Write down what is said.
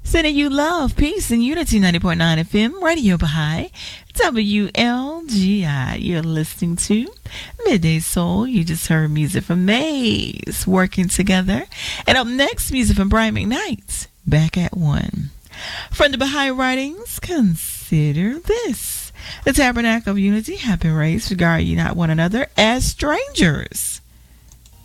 Sending you love, peace, and unity. 90.9 FM, Radio Baha'i, WLGI. You're listening to Midday Soul. You just heard music from Maze, Working Together. And up next, music from Brian McKnight, Back at One. From the Baha'i writings, consider this. The Tabernacle of Unity have been raised to regard ye not one another as strangers,